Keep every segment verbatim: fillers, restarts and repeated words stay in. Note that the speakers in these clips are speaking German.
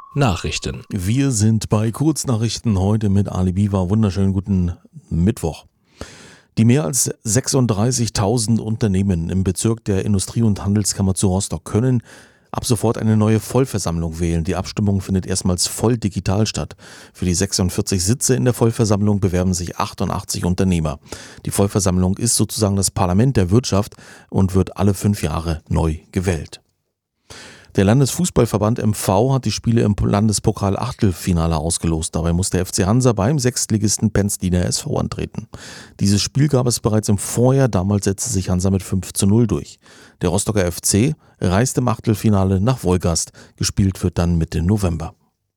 Nachrichten. Wir sind bei Kurznachrichten heute mit Ali Biwa. Wunderschönen guten Mittwoch. Die mehr als sechsunddreißigtausend Unternehmen im Bezirk der Industrie- und Handelskammer zu Rostock können ab sofort eine neue Vollversammlung wählen. Die Abstimmung findet erstmals voll digital statt. Für die sechsundvierzig Sitze in der Vollversammlung bewerben sich achtundachtzig Unternehmer. Die Vollversammlung ist sozusagen das Parlament der Wirtschaft und wird alle fünf Jahre neu gewählt. Der Landesfußballverband M V hat die Spiele im Landespokal-Achtelfinale ausgelost. Dabei muss der F C Hansa beim Sechstligisten Penzliner S V antreten. Dieses Spiel gab es bereits im Vorjahr, damals setzte sich Hansa mit fünf zu null durch. Der Rostocker F C reist im Achtelfinale nach Wolgast. Gespielt wird dann Mitte November.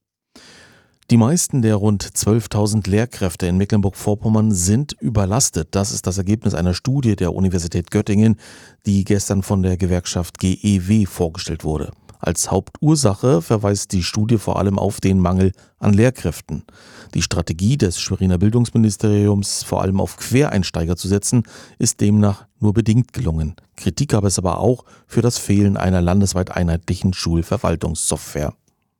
Die meisten der rund zwölftausend Lehrkräfte in Mecklenburg-Vorpommern sind überlastet. Das ist das Ergebnis einer Studie der Universität Göttingen, die gestern von der Gewerkschaft G E W vorgestellt wurde. Als Hauptursache verweist die Studie vor allem auf den Mangel an Lehrkräften. Die Strategie des Schweriner Bildungsministeriums, vor allem auf Quereinsteiger zu setzen, ist demnach nur bedingt gelungen. Kritik gab es aber auch für das Fehlen einer landesweit einheitlichen Schulverwaltungssoftware.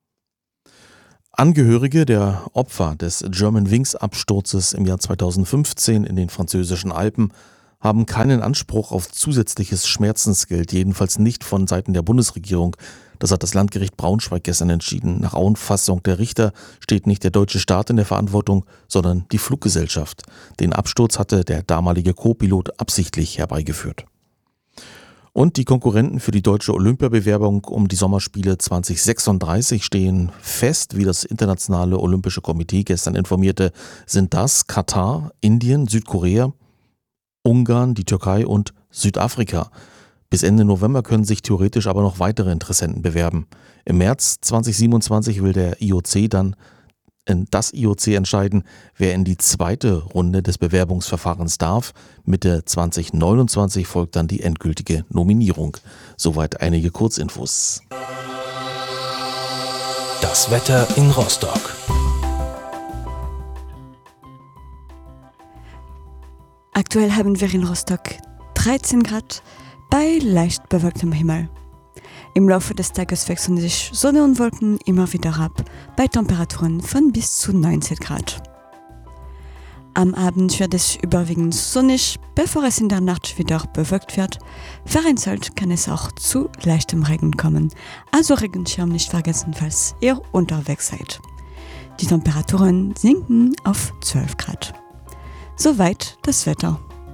Angehörige der Opfer des Germanwings-Absturzes im Jahr zweitausendfünfzehn in den französischen Alpen haben keinen Anspruch auf zusätzliches Schmerzensgeld, jedenfalls nicht von Seiten der Bundesregierung. Das hat das Landgericht Braunschweig gestern entschieden. Nach Auffassung der Richter steht nicht der deutsche Staat in der Verantwortung, sondern die Fluggesellschaft. Den Absturz hatte der damalige Co-Pilot absichtlich herbeigeführt. Und die Konkurrenten für die deutsche Olympiabewerbung um die Sommerspiele zwanzig sechsunddreißig stehen fest, wie das Internationale Olympische Komitee gestern informierte, sind das Katar, Indien, Südkorea, Ungarn, die Türkei und Südafrika. Bis Ende November können sich theoretisch aber noch weitere Interessenten bewerben. Im März zwanzig siebenundzwanzig will der I O C dann das I O C entscheiden, wer in die zweite Runde des Bewerbungsverfahrens darf. Mitte zwanzig neunundzwanzig folgt dann die endgültige Nominierung. Soweit einige Kurzinfos. Das Wetter in Rostock. Aktuell haben wir in Rostock dreizehn Grad bei leicht bewölktem Himmel. Im Laufe des Tages wechseln sich Sonne und Wolken immer wieder ab, bei Temperaturen von bis zu neunzehn Grad. Am Abend wird es überwiegend sonnig, bevor es in der Nacht wieder bewölkt wird. Vereinzelt kann es auch zu leichtem Regen kommen, also Regenschirm nicht vergessen, falls ihr unterwegs seid. Die Temperaturen sinken auf zwölf Grad. Soweit das Wetter.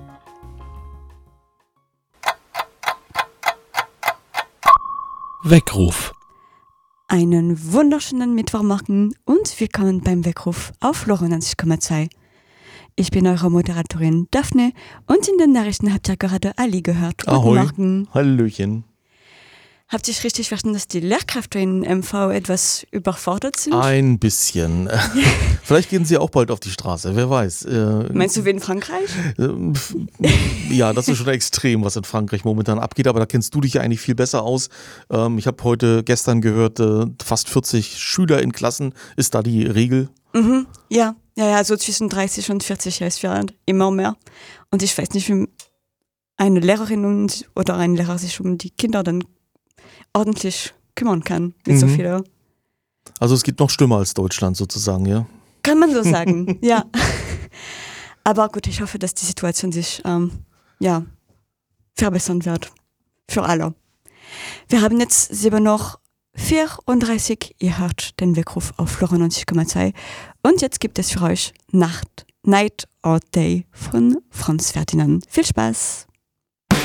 Weckruf. Einen wunderschönen Mittwochmorgen und willkommen beim Weckruf auf neunzig Komma zwei. Ich bin eure Moderatorin Daphne und in den Nachrichten habt ihr gerade Ali gehört. Guten Ahoi. Morgen. Hallöchen. Habt ihr richtig verstanden, dass die Lehrkräfte in M V etwas überfordert sind? Ein bisschen. Vielleicht gehen sie auch bald auf die Straße, wer weiß. Äh, Meinst du wie in Frankreich? Äh, ja, das ist schon extrem, was in Frankreich momentan abgeht, aber da kennst du dich ja eigentlich viel besser aus. Ähm, ich habe heute, gestern gehört, äh, fast vierzig Schüler in Klassen. Ist da die Regel? Mhm, ja, ja, ja, so zwischen dreißig und vierzig ist für immer mehr. Und ich weiß nicht, wie eine Lehrerin und, oder ein Lehrer sich um die Kinder dann ordentlich kümmern kann, mit mhm. so viel. Also es geht noch schlimmer als Deutschland sozusagen, ja? Kann man so sagen, ja. Aber gut, ich hoffe, dass die Situation sich ähm, ja, verbessern wird. Für alle. Wir haben jetzt sieben noch vierunddreißig, ihr hört den Weckruf auf neunzig Komma zwei und jetzt gibt es für euch Nacht, Night or Day von Franz Ferdinand. Viel Spaß!